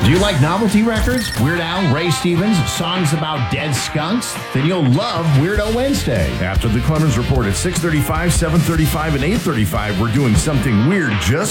Do you like novelty records? Weird Al, Ray Stevens, songs about dead skunks? Then you'll love Weirdo Wednesday. After the Clemens Report at 6:35, 7:35, and 8:35, we're doing something weird just